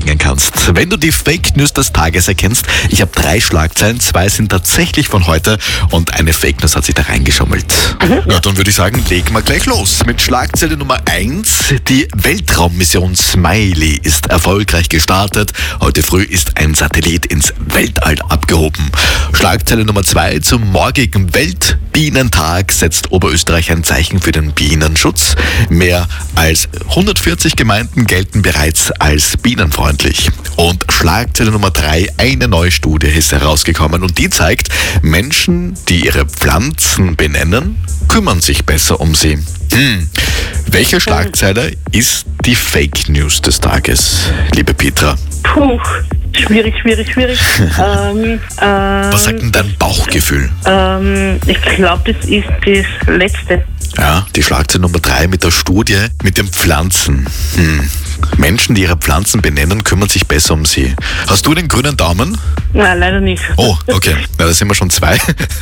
bringen kannst. Wenn du die Fake News des Tages erkennst, ich habe 3 Schlagzeilen, 2 sind tatsächlich von heute und eine Fake News hat sich da reingeschummelt. Ja, dann würde ich sagen, legen wir gleich los. Mit Schlagzeile Nummer 1, die Weltraummission Smiley ist erfolgreich gestartet. Heute früh ist ein Satellit ins Weltall abgehoben. Schlagzeile Nummer 2, zum morgigen Weltbienentag setzt Oberösterreich ein Zeichen für den Bienenschutz. Mehr als 140 Gemeinden gelten bereits als bienenfreundlich. Und Schlagzeile Nummer 3, eine neue Studie ist herausgekommen und die zeigt, Menschen, die ihre Pflanzen benennen, kümmern sich besser um sie. Welche Schlagzeile ist die Fake News des Tages, liebe Petra? Puh, schwierig. Was sagt denn dein Bauchgefühl? Ich glaube, das ist das Letzte. Ja, die Schlagzeile Nummer 3 mit der Studie mit den Pflanzen. Menschen, die ihre Pflanzen benennen, kümmern sich besser um sie. Hast du den grünen Daumen? Nein, leider nicht. Oh, okay. Na, da sind wir schon 2.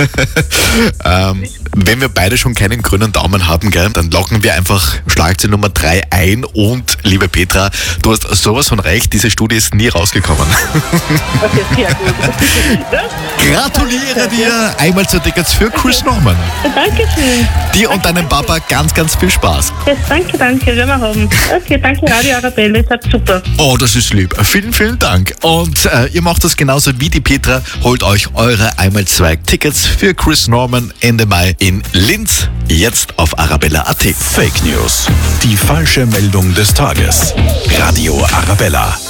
Wenn wir beide schon keinen grünen Daumen haben, gell, dann locken wir einfach Schlagzeile Nummer 3 ein. Und, liebe Petra, du hast sowas von recht, diese Studie ist nie rausgekommen. Okay, sehr gut. Gratuliere dir einmal zu Tickets für Chris Norman. Dankeschön. Dir und deinem Papa ganz, ganz viel Spaß. Yes, danke, werden wir haben. Okay, danke Radio Arabella, ist halt super. Oh, das ist lieb. Vielen, vielen Dank. Und ihr macht das genauso wie die Petra. Holt euch eure einmal 2 Tickets für Chris Norman Ende Mai in Linz. Jetzt auf arabella.at. Fake News. Die falsche Meldung des Tages. Radio Arabella.